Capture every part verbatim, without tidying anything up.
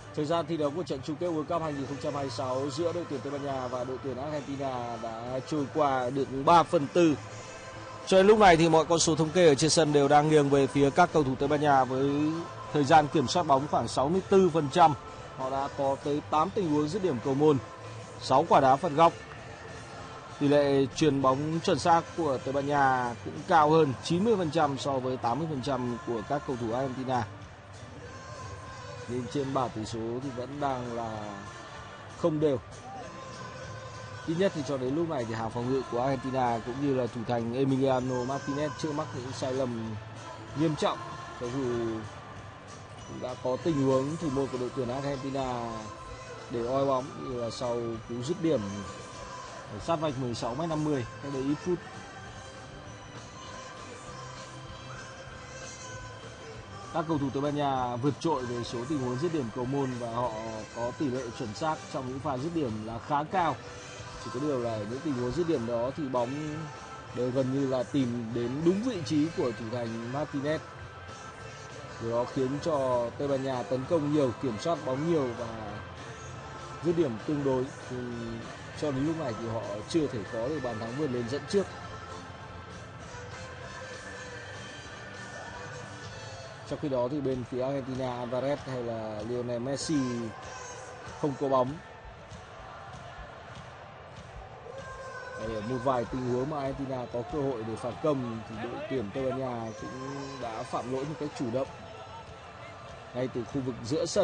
Thời gian thi đấu của trận chung kết World Cup hai không hai sáu giữa đội tuyển Tây Ban Nha và đội tuyển Argentina đã trôi qua được ba phần tư. Cho đến lúc này thì mọi con số thống kê ở trên sân đều đang nghiêng về phía các cầu thủ Tây Ban Nha với thời gian kiểm soát bóng khoảng sáu mươi tư phần trăm. Họ đã có tới tám tình huống dứt điểm cầu môn, sáu quả đá phạt góc. Tỷ lệ chuyền bóng chuẩn xác của Tây Ban Nha cũng cao hơn chín mươi phần trăm so với tám mươi phần trăm của các cầu thủ Argentina. Nhưng trên bảng tỷ số thì vẫn đang là không đều. Ít nhất thì cho đến lúc này thì hàng phòng ngự của Argentina cũng như là thủ thành Emiliano Martinez chưa mắc những sai lầm nghiêm trọng. Cho dù cũng đã có tình huống thủ môn của đội tuyển Argentina để oi bóng như là sau cú dứt điểm ở sát vạch mười sáu mét năm mươi cách đây ít phút. Các cầu thủ Tây Ban Nha vượt trội về số tình huống dứt điểm cầu môn và họ có tỷ lệ chuẩn xác trong những pha dứt điểm là khá cao. Chỉ có điều là những tình huống dứt điểm đó thì bóng đều gần như là tìm đến đúng vị trí của thủ thành Martinez. Điều đó khiến cho Tây Ban Nha tấn công nhiều, kiểm soát bóng nhiều và dứt điểm tương đối. Thì cho đến lúc này thì họ chưa thể có được bàn thắng vươn lên dẫn trước. Trong khi đó thì bên phía Argentina, Alvarez hay là Lionel Messi không có bóng. Ở một vài tình huống mà Argentina có cơ hội để phản công thì đội tuyển Tây Ban Nha cũng đã phạm lỗi một cách chủ động ngay từ khu vực giữa sân.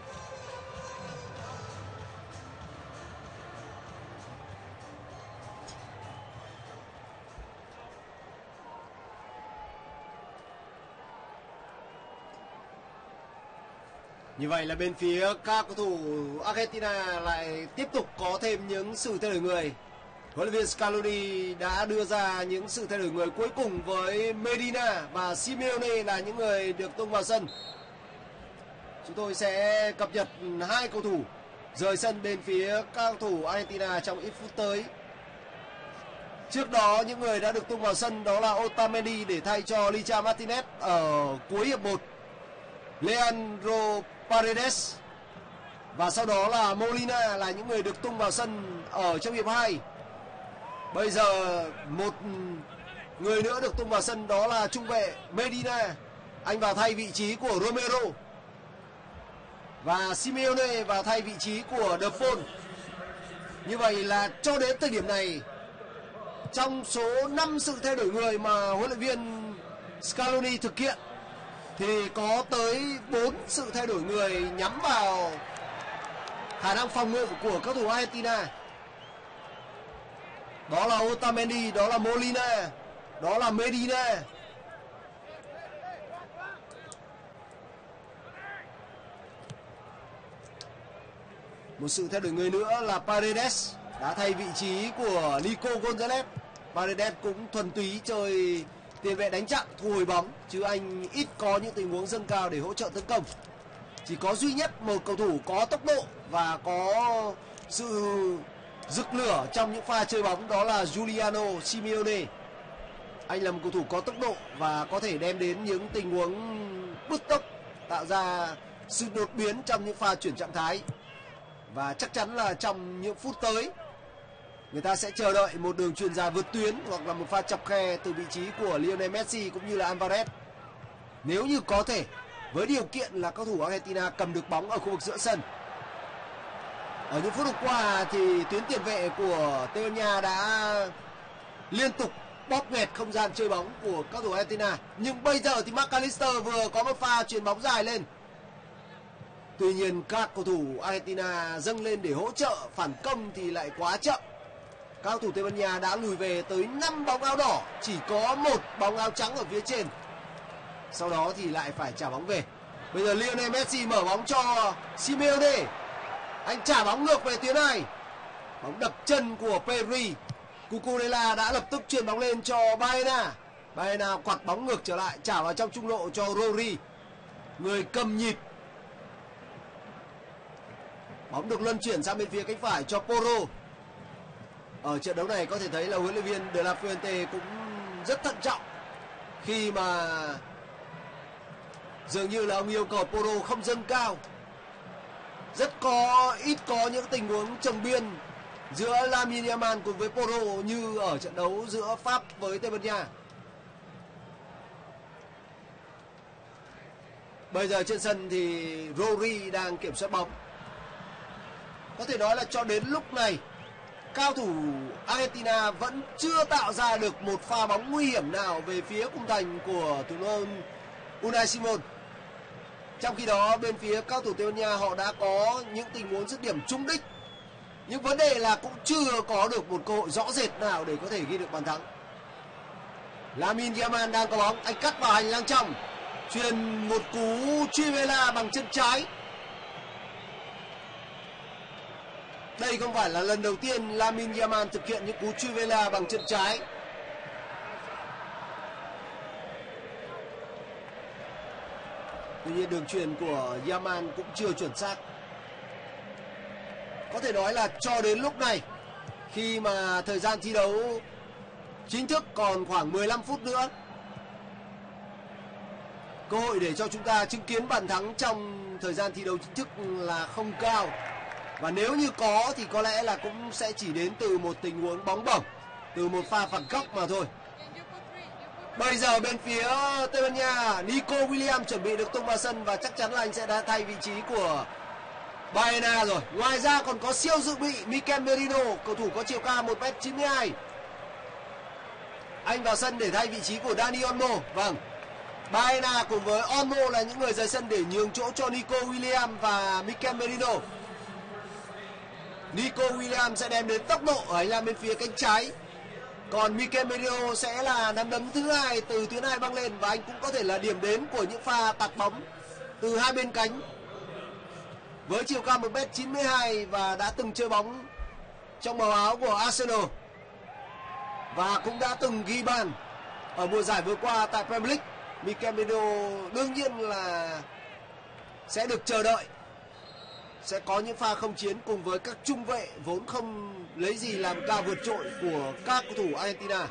Như vậy là bên phía các cầu thủ Argentina lại tiếp tục có thêm những sự thay đổi người. Huấn luyện viên Scaloni đã đưa ra những sự thay đổi người cuối cùng với Medina và Simeone là những người được tung vào sân. Chúng tôi sẽ cập nhật hai cầu thủ rời sân bên phía các cầu thủ Argentina trong ít phút tới. Trước đó những người đã được tung vào sân đó là Otamendi để thay cho Licha Martinez ở cuối hiệp một, Leandro Paredes và sau đó là Molina là những người được tung vào sân ở trong hiệp hai. Bây giờ một người nữa được tung vào sân đó là trung vệ Medina. Anh vào thay vị trí của Romero. Và Simeone vào thay vị trí của De Paul. Như vậy là cho đến thời điểm này, trong số năm sự thay đổi người mà huấn luyện viên Scaloni thực hiện thì có tới bốn sự thay đổi người nhắm vào khả năng phòng ngự của các thủ Argentina. Đó là Otamendi, đó là Molina, đó là Medina. Một sự thay đổi người nữa là Paredes đã thay vị trí của Nico Gonzalez. Paredes cũng thuần túy chơi tiền vệ đánh chặn, thu hồi bóng, chứ anh ít có những tình huống dâng cao để hỗ trợ tấn công. Chỉ có duy nhất một cầu thủ có tốc độ và có sự rực lửa trong những pha chơi bóng, đó là Giuliano Simeone. Anh là một cầu thủ có tốc độ và có thể đem đến những tình huống bứt tốc, tạo ra sự đột biến trong những pha chuyển trạng thái. Và chắc chắn là trong những phút tới, người ta sẽ chờ đợi một đường chuyền dài vượt tuyến hoặc là một pha chọc khe từ vị trí của Lionel Messi cũng như là Alvarez. Nếu như có thể, với điều kiện là cầu thủ Argentina cầm được bóng ở khu vực giữa sân. Ở những phút qua thì tuyến tiền vệ của Tây Ban Nha đã liên tục bóp nghẹt không gian chơi bóng của các cầu thủ Argentina. Nhưng bây giờ thì McAllister vừa có một pha chuyền bóng dài lên. Tuy nhiên các cầu thủ Argentina dâng lên để hỗ trợ phản công thì lại quá chậm. Các cầu thủ Tây Ban Nha đã lùi về tới năm bóng áo đỏ, chỉ có một bóng áo trắng ở phía trên. Sau đó thì lại phải trả bóng về. Bây giờ Lionel Messi mở bóng cho Simeone. Anh trả bóng ngược về tuyến này. Bóng đập chân của Pedri. Cucurella đã lập tức chuyền bóng lên cho Baena. Baena quặt bóng ngược trở lại, trả vào trong trung lộ cho Rodri, người cầm nhịp. Bóng được luân chuyển sang bên phía cánh phải cho Porro. Ở trận đấu này có thể thấy là huấn luyện viên De La Fuente cũng rất thận trọng khi mà dường như là ông yêu cầu Porro không dâng cao. rất có ít có những tình huống chồng biên giữa Lamine Yamal cùng với Porro như ở trận đấu giữa Pháp với Tây Ban Nha. Bây giờ trên sân thì Rodri đang kiểm soát bóng. Có thể nói là cho đến lúc này cao thủ Argentina vẫn chưa tạo ra được một pha bóng nguy hiểm nào về phía khung thành của thủ môn Unai Simon. Trong khi đó bên phía cao thủ Tây Ban Nha họ đã có những tình huống dứt điểm trúng đích, nhưng vấn đề là cũng chưa có được một cơ hội rõ rệt nào để có thể ghi được bàn thắng. Lamine Yamal đang có bóng, anh cắt vào hành lang trong, truyền một cú truy vela bằng chân trái. Đây không phải là lần đầu tiên Lamine Yamal thực hiện những cú truy vela bằng chân trái. Tuy nhiên đường truyền của Yamal cũng chưa chuẩn xác. Có thể nói là cho đến lúc này, khi mà thời gian thi đấu chính thức còn khoảng mười lăm phút nữa, cơ hội để cho chúng ta chứng kiến bàn thắng trong thời gian thi đấu chính thức là không cao. Và nếu như có thì có lẽ là cũng sẽ chỉ đến từ một tình huống bóng bổng, từ một pha phạt góc mà thôi. Bây giờ bên phía Tây Ban Nha, Nico Williams chuẩn bị được tung vào sân và chắc chắn là anh sẽ đã thay vị trí của Baena rồi. Ngoài ra còn có siêu dự bị Mikel Merino, cầu thủ có chiều cao một mét chín mươi hai. Anh vào sân để thay vị trí của Dani Olmo. Vâng, Baena cùng với Olmo là những người rời sân để nhường chỗ cho Nico Williams và Mikel Merino. Nico Williams sẽ đem đến tốc độ ở hành lang bên phía cánh trái, còn Mikel Merino sẽ là nắm đấm thứ hai từ tuyến hai băng lên, và anh cũng có thể là điểm đến của những pha tạt bóng từ hai bên cánh. Với chiều cao một mét chín mươi hai và đã từng chơi bóng trong màu áo của Arsenal và cũng đã từng ghi bàn ở mùa giải vừa qua tại Premier League, Mikel Merino đương nhiên là sẽ được chờ đợi sẽ có những pha không chiến cùng với các trung vệ vốn không lấy gì làm cao vượt trội của các cầu thủ Argentina.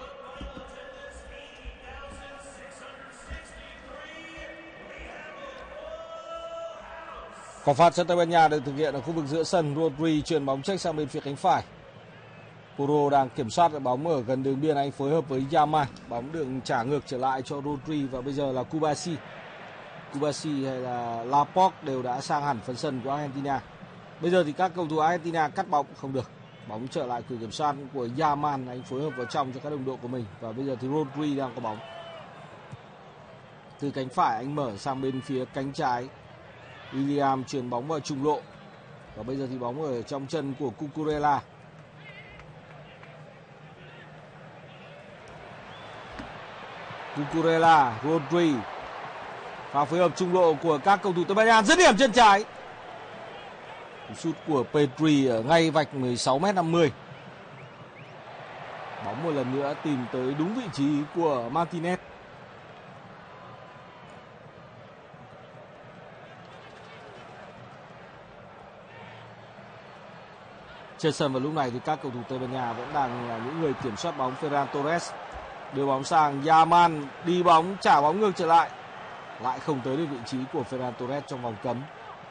Quả phạt cho Tây Ban Nha được thực hiện ở khu vực giữa sân. Rodri chuyền bóng check sang bên phía cánh phải. Porro đang kiểm soát được bóng ở gần đường biên, anh phối hợp với Yamal. Bóng được trả ngược trở lại cho Rodri và bây giờ là Kubasi. Kubasi hay là Laporte đều đã sang hẳn phần sân của Argentina. Bây giờ thì các cầu thủ Argentina cắt bóng không được. Bóng trở lại quyền kiểm soát của Yamal, anh phối hợp vào trong cho các đồng đội của mình. Và bây giờ thì Rodri đang có bóng. Từ cánh phải anh mở sang bên phía cánh trái. William chuyền bóng vào trung lộ. Và bây giờ thì bóng ở trong chân của Cucurella. Cucurella, Rodri. Và phối hợp trung lộ của các cầu thủ Tây Ban Nha, dứt điểm chân trái. Sút của Pedri ở ngay vạch mười sáu mét năm mươi. Bóng một lần nữa tìm tới đúng vị trí của Martinez. Trên sân vào lúc này thì các cầu thủ Tây Ban Nha vẫn đang là những người kiểm soát bóng. Ferran Torres đưa bóng sang Yamal, đi bóng trả bóng ngược trở lại, lại không tới được vị trí của Ferran Torres trong vòng cấm.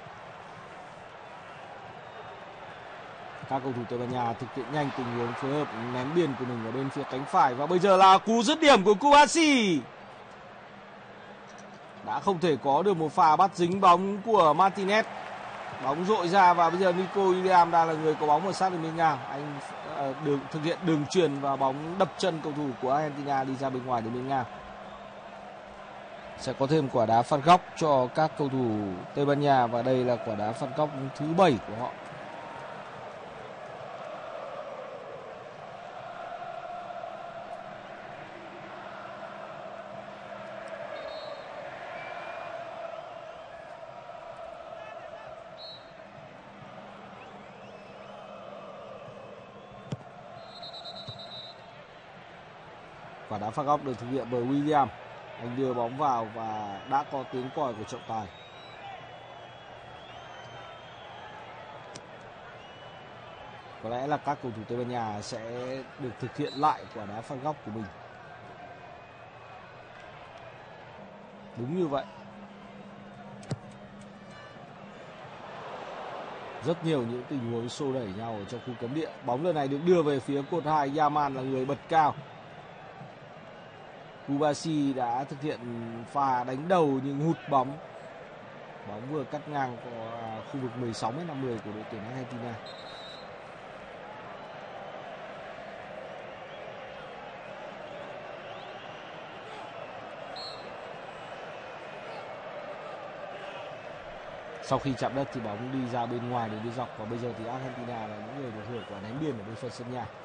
Các cầu thủ Tây Ban Nha thực hiện nhanh tình huống phối hợp ném biên của mình ở bên phía cánh phải và bây giờ là cú dứt điểm của Kubasi. Đã không thể có được một pha bắt dính bóng của Martinez. Bóng dội ra và bây giờ Nico Williams đang là người có bóng ở sát đường biên ngang. Anh uh, đường, thực hiện đường chuyền và bóng đập chân cầu thủ của Argentina đi ra bên ngoài đường biên ngang. Sẽ có thêm quả đá phạt góc cho các cầu thủ Tây Ban Nha và đây là quả đá phạt góc thứ bảy của họ. Quả đá phạt góc được thực hiện bởi William. Anh đưa bóng vào và đã có tiếng còi của trọng tài. Có lẽ là các cầu thủ Tây Ban Nha sẽ được thực hiện lại quả đá phạt góc của mình. Đúng như vậy. Rất nhiều những tình huống xô đẩy nhau ở trong khu cấm địa. Bóng lần này được đưa về phía cột hai, Yaman là người bật cao. Kubasi đã thực hiện pha đánh đầu nhưng hụt bóng. Bóng vừa cắt ngang của khu vực mười sáu mét năm mươi của đội tuyển Argentina. Sau khi chạm đất thì bóng đi ra bên ngoài để đi dọc, và bây giờ thì Argentina là những người được hưởng quả ném biên ở bên phần sân nhà.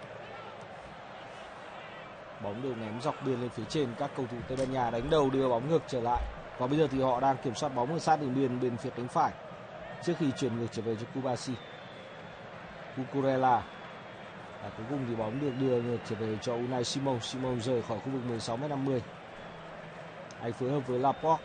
Bóng được ném dọc biên lên phía trên, các cầu thủ Tây Ban Nha đánh đầu đưa bóng ngược trở lại. Và bây giờ thì họ đang kiểm soát bóng ở sát đường biên bên phía cánh phải trước khi chuyển ngược trở về cho Kubasi. Cucurella. Và cuối cùng thì bóng được đưa ngược trở về cho Unai Simon. Simon rời khỏi khu vực mười sáu mét năm mươi. Anh phối hợp với Laporte.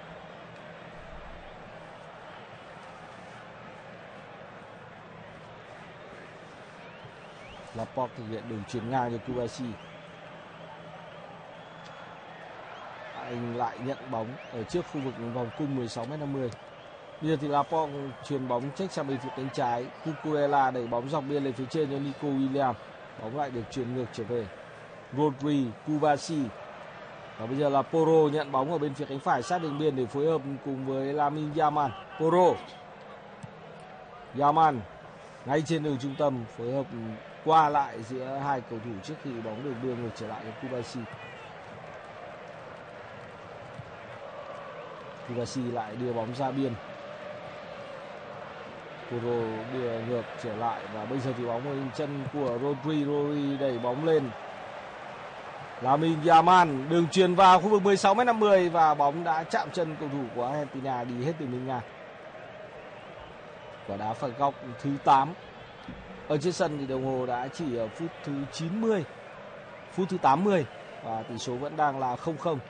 Laporte thực hiện đường chuyền ngang cho Kubasi. Anh lại nhận bóng ở trước khu vực vòng cung mười sáu mét năm mươi. Bây giờ thì Laporte chuyền bóng check sang bên phía cánh trái. Cucurella đẩy bóng dọc biên lên phía trên cho Nico Williams. Bóng lại được chuyền ngược trở về. Rodri, Kubasi. Và bây giờ là Porro nhận bóng ở bên phía cánh phải sát đường biên để phối hợp cùng với Lamine Yamal. Porro. Yamal ngay trên đường trung tâm phối hợp qua lại giữa hai cầu thủ trước khi bóng được đưa ngược trở lại cho Kubasi. Kubasi lại đưa bóng ra biên. Porro đưa ngược trở lại và bây giờ thì bóng ở chân của Rodri. Rodri đẩy bóng lên. Lamine Yamal đường chuyền vào khu vực mười sáu mét năm mươi và bóng đã chạm chân cầu thủ của Argentina đi hết từ bên ngang. Quả đá phạt góc thứ tám. Ở trên sân thì đồng hồ đã chỉ ở phút thứ chín mươi, phút thứ tám mươi và tỷ số vẫn đang là không không.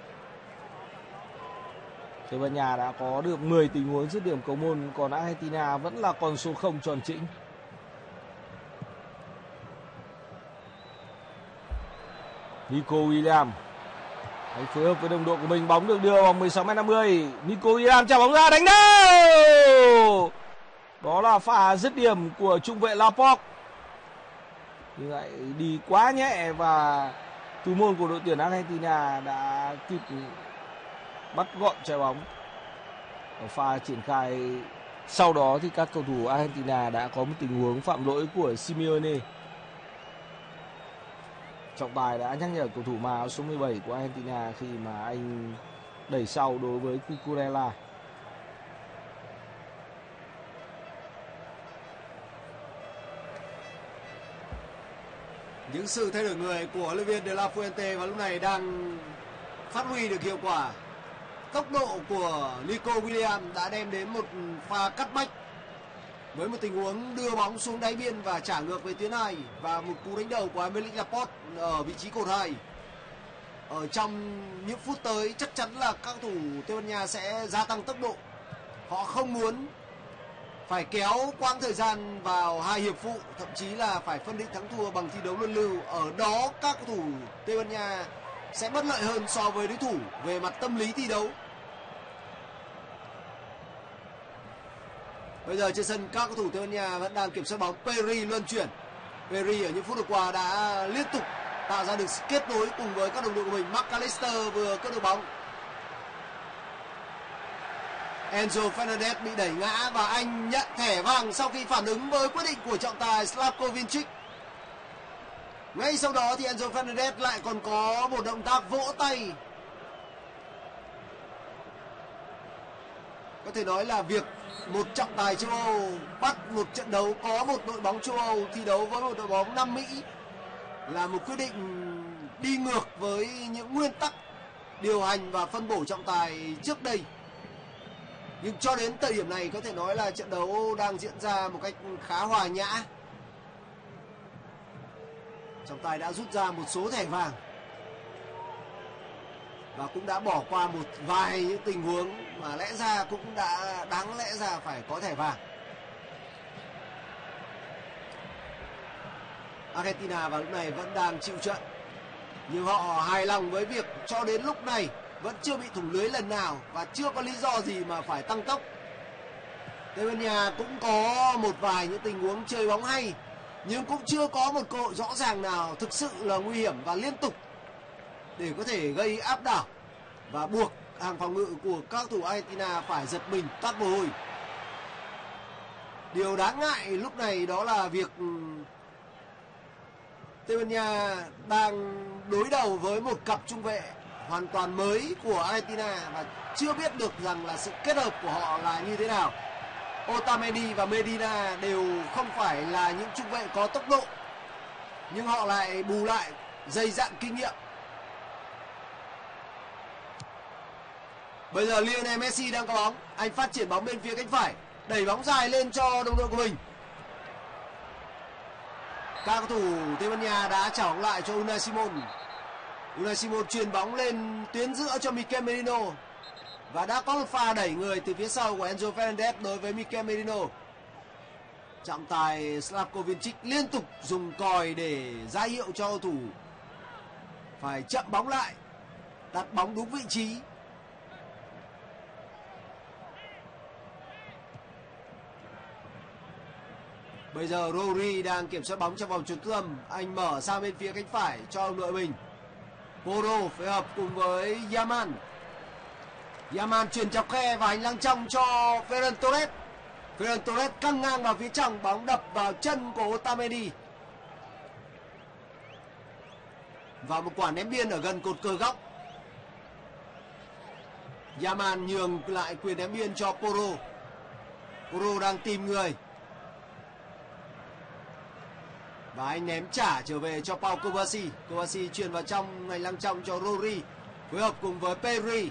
Tây Ban Nha đã có được mười tình huống dứt điểm cầu môn, còn Argentina vẫn là con số không tròn chỉnh. Nico Williams, anh phối hợp với đồng đội của mình, bóng được đưa vào mười sáu mét năm mươi. Nico Williams trả bóng ra đánh đâu. Đó là pha dứt điểm của trung vệ Laporte. Nhưng lại đi quá nhẹ và thủ môn của đội tuyển Argentina đã kịp bắt gọn trái bóng. Ở pha triển khai sau đó thì các cầu thủ Argentina đã có một tình huống phạm lỗi của Simeone. Trọng tài đã nhắc nhở cầu thủ mà áo số mười bảy của Argentina khi mà anh đẩy sau đối với Cucurella. Những sự thay đổi người của huấn luyện viên De La Fuente và lúc này đang phát huy được hiệu quả. Tốc độ của Nico Williams đã đem đến một pha cắt bách với một tình huống đưa bóng xuống đáy biên và trả ngược về tuyến hai, và một cú đánh đầu của Aymeric Laporte ở vị trí cột hai. Ở trong những phút tới chắc chắn là các cầu thủ Tây Ban Nha sẽ gia tăng tốc độ. Họ không muốn phải kéo quãng thời gian vào hai hiệp phụ, thậm chí là phải phân định thắng thua bằng thi đấu luân lưu. Ở đó các cầu thủ Tây Ban Nha sẽ bất lợi hơn so với đối thủ về mặt tâm lý thi đấu. Bây giờ trên sân các cầu thủ Tây Ban Nha vẫn đang kiểm soát bóng. Peri luân chuyển. Peri ở những phút vừa qua đã liên tục tạo ra được kết nối cùng với các đồng đội của mình. McAllister vừa cướp được bóng. Enzo Fernandez bị đẩy ngã và anh nhận thẻ vàng sau khi phản ứng với quyết định của trọng tài Slavko Vincic. Ngay sau đó thì Enzo Fernandez lại còn có một động tác vỗ tay. Có thể nói là việc một trọng tài châu Âu bắt một trận đấu có một đội bóng châu Âu thi đấu với một đội bóng Nam Mỹ là một quyết định đi ngược với những nguyên tắc điều hành và phân bổ trọng tài trước đây. Nhưng cho đến thời điểm này có thể nói là trận đấu đang diễn ra một cách khá hòa nhã. Trọng tài đã rút ra một số thẻ vàng và cũng đã bỏ qua một vài những tình huống mà lẽ ra cũng đã đáng lẽ ra phải có thẻ vàng. Argentina vào lúc này vẫn đang chịu trận, nhưng họ hài lòng với việc cho đến lúc này vẫn chưa bị thủng lưới lần nào và chưa có lý do gì mà phải tăng tốc. Tây Ban Nha cũng có một vài những tình huống chơi bóng hay, nhưng cũng chưa có một cơ hội rõ ràng nào thực sự là nguy hiểm và liên tục để có thể gây áp đảo và buộc hàng phòng ngự của các thủ Argentina phải giật mình toát mồ hôi. Điều đáng ngại lúc này đó là việc Tây Ban Nha đang đối đầu với một cặp trung vệ hoàn toàn mới của Argentina và chưa biết được rằng là sự kết hợp của họ là như thế nào. Otamendi và Medina đều không phải là những trung vệ có tốc độ, nhưng họ lại bù lại dày dặn kinh nghiệm. Bây giờ Lionel Messi đang có bóng, anh phát triển bóng bên phía cánh phải, đẩy bóng dài lên cho đồng đội của mình. Các cầu thủ Tây Ban Nha đã trả bóng lại cho Unai Simon. Unai Simon chuyền bóng lên tuyến giữa cho Mikel Merino và đã có một pha đẩy người từ phía sau của Enzo Fernandez đối với Mikel Merino. Trọng tài Slavko Vincic liên tục dùng còi để ra hiệu cho cầu thủ phải chậm bóng lại, đặt bóng đúng vị trí. Bây giờ Rodri đang kiểm soát bóng trong vòng trung tâm, anh mở sang bên phía cánh phải cho đồng đội mình. Poro phối hợp cùng với Yaman. Yaman chuyển dọc khe và hành lang trong cho Ferran Torres. Ferran Torres căng ngang vào phía trong, bóng đập vào chân của Otamendi. Và một quả ném biên ở gần cột cờ góc. Yaman nhường lại quyền ném biên cho Poro. Poro đang tìm người. Và anh ném trả trở về cho Pau Kovacic. Kovacic chuyển vào trong hành lang trong cho Rodri, phối hợp cùng với Pedri.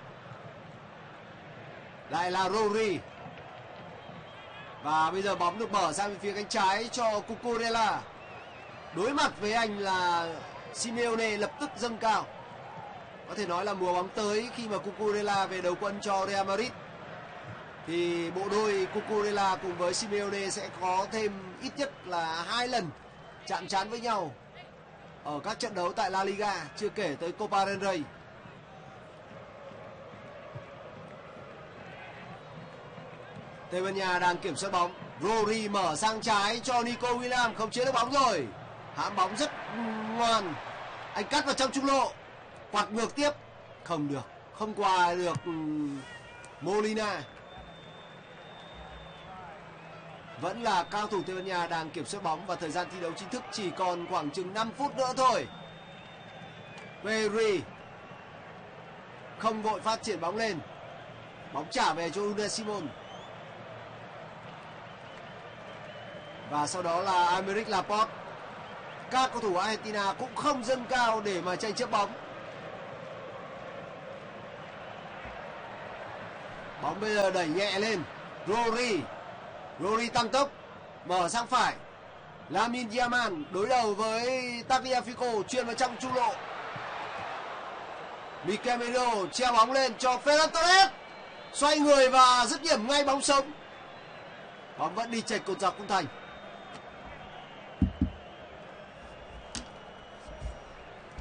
Lại là Rodri. Và bây giờ bóng được mở sang phía cánh trái cho Cucurella. Đối mặt với anh là Simeone lập tức dâng cao. Có thể nói là mùa bóng tới khi mà Cucurella về đầu quân cho Real Madrid thì bộ đôi Cucurella cùng với Simeone sẽ có thêm ít nhất là hai lần chạm trán với nhau ở các trận đấu tại La Liga, chưa kể tới Copa del Rey. Tây Ban Nha đang kiểm soát bóng. Rodri mở sang trái cho Nico Williams, không chế được bóng rồi. Hãm bóng rất ngoan. Anh cắt vào trong trung lộ, quạt ngược tiếp, không được, không qua được Molina. Vẫn là cao thủ Tây Ban Nha đang kiểm soát bóng và thời gian thi đấu chính thức chỉ còn khoảng chừng năm phút nữa thôi. Pedri không vội phát triển bóng lên. Bóng trả về cho Unai Simon. Và sau đó là Aymeric Laporte. Các cầu thủ Argentina cũng không dâng cao để mà tranh chấp bóng. Bóng bây giờ đẩy nhẹ lên. Rodri. Rodri tăng tốc, mở sang phải. Lamine Yamal đối đầu với Tagliafico, chuyền vào trong trung lộ. Mikel Merino treo bóng lên cho Ferran Torres, xoay người và dứt điểm ngay bóng sống. Bóng vẫn đi chệch cột dọc khung thành.